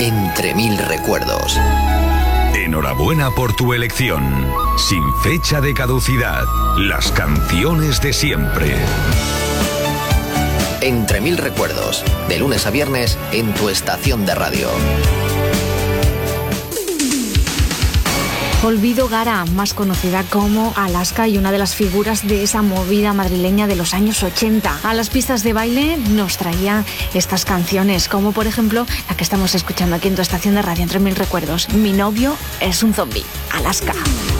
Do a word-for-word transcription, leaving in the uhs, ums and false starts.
Entre mil recuerdos. Enhorabuena por tu elección. Sin fecha de caducidad. Las canciones de siempre. Entre mil recuerdos. De lunes a viernes en tu estación de radio. Olvido Gara, más conocida como Alaska y una de las figuras de esa movida madrileña de los años ochenta. A las pistas de baile nos traía estas canciones, como por ejemplo la que estamos escuchando aquí en tu estación de radio, Entre mil recuerdos. Mi novio es un zombie. Alaska.